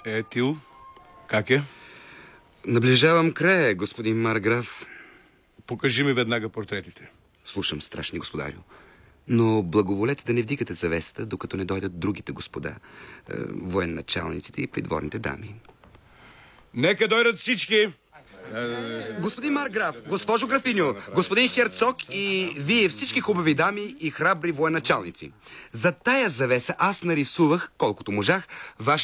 Тил, как е? Наближавам края, господин Марграф. Покажи ми веднага портретите. Слушам, страшни господарю. Но благоволете да не вдигате завесата, докато не дойдат другите господа, военачалниците и придворните дами. Нека дойдат всички. Господин Марграф, госпожо графиньо, господин Херцог и вие всички хубави дами и храбри военачалници. За тая завеса аз нарисувах, колкото можах, вашите